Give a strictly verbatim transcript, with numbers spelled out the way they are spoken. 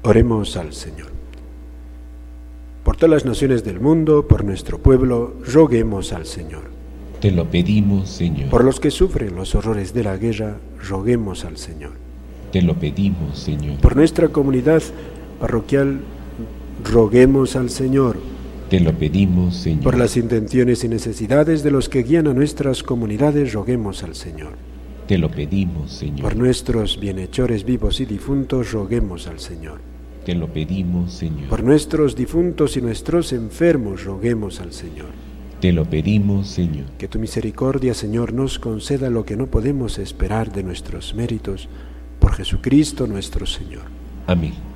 Oremos al Señor. Por todas las naciones del mundo, por nuestro pueblo, roguemos al Señor. Te lo pedimos, Señor. Por los que sufren los horrores de la guerra, roguemos al Señor. Te lo pedimos, Señor. Por nuestra comunidad parroquial, roguemos al Señor. Te lo pedimos, Señor. Por las intenciones y necesidades de los que guían a nuestras comunidades, roguemos al Señor. Te lo pedimos, Señor. Por nuestros bienhechores vivos y difuntos, roguemos al Señor. Te lo pedimos, Señor. Por nuestros difuntos y nuestros enfermos, roguemos al Señor. Te lo pedimos, Señor. Que tu misericordia, Señor, nos conceda lo que no podemos esperar de nuestros méritos, por Jesucristo nuestro Señor. Amén.